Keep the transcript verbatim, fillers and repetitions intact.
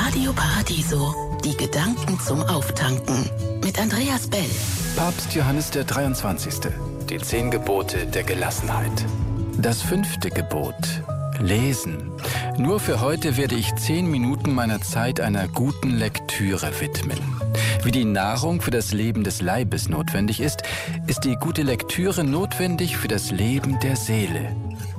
Radio Paradiso, die Gedanken zum Auftanken. Mit Andreas Bell. Papst Johannes der dreiundzwanzigste. Die zehn Gebote der Gelassenheit. Das fünfte Gebot. Lesen. Nur für heute werde ich zehn Minuten meiner Zeit einer guten Lektüre widmen. Wie die Nahrung für das Leben des Leibes notwendig ist, ist die gute Lektüre notwendig für das Leben der Seele.